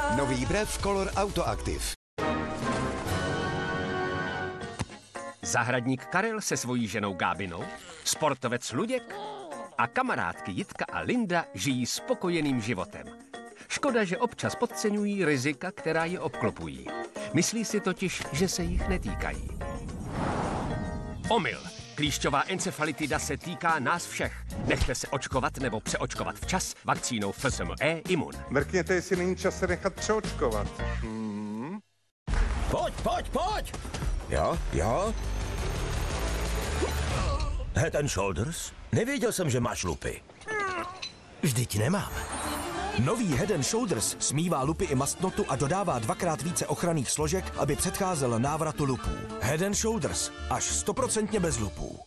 Nový brev Color Auto Active. Zahradník Karel se svojí ženou Gábinou, sportovec Luděk a kamarádky Jitka a Linda žijí spokojeným životem. Škoda, že občas podceňují rizika, která je obklopují. Myslí si totiž, že se jich netýkají. Omyl. Klíšťová encefalitida se týká nás všech. Nechte se očkovat nebo přeočkovat včas vakcínou FSME Imun. Mrkněte, jestli není čas se nechat přeočkovat. Pojď! Jo? Head and Shoulders? Nevěděl jsem, že máš lupy. Vždyť nemám. Nový Head and Shoulders smívá lupy i mastnotu a dodává 2x více ochranných složek, aby předcházel návratu lupů. Head and Shoulders. Až 100% bez lupů.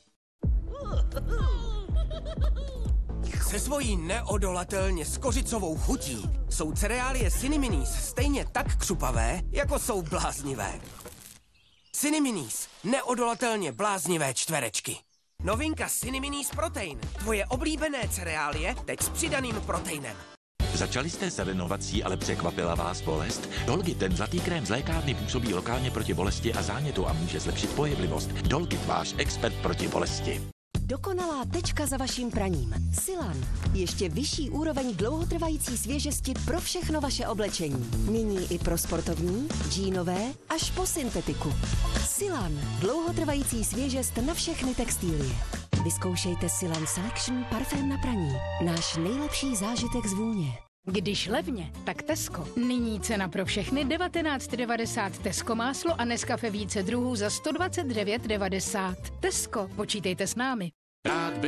Se svojí neodolatelně skořicovou chutí jsou cereálie Ciniminis stejně tak křupavé, jako jsou bláznivé. Ciniminis. Neodolatelně bláznivé čtverečky. Novinka Ciniminis Protein. Tvoje oblíbené cereálie teď s přidaným proteinem. Začali jste s renovací, ale překvapila vás bolest? Dolgit, ten zlatý krém z lékárny, působí lokálně proti bolesti a zánětu a může zlepšit pohyblivost. Dolgit, váš expert proti bolesti. Dokonalá tečka za vaším praním. Silan. Ještě vyšší úroveň dlouhotrvající svěžesti pro všechno vaše oblečení. Nyní i pro sportovní, džínové až po syntetiku. Silan. Dlouhotrvající svěžest na všechny textilie. Vyzkoušejte Silan Selection parfém na praní. Náš nejlepší zážitek z vůně. Když levně, tak Tesco. Nyní cena pro všechny 19,90 Tesco máslo a Nescafé více druhů za 129,90. Tesco, počítejte s námi. Rád bych